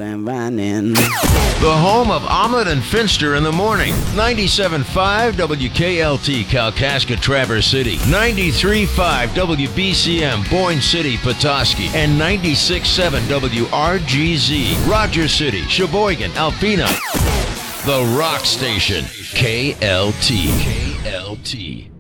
Van Vining. The home of Omelet and Finster in the morning. 97.5 WKLT Kalkaska Traverse City. 93.5 WBCM Boyne City Petoskey. And 96.7 WRGZ Rogers City, Sheboygan, Alpena. The Rock Station. KLT. KLT.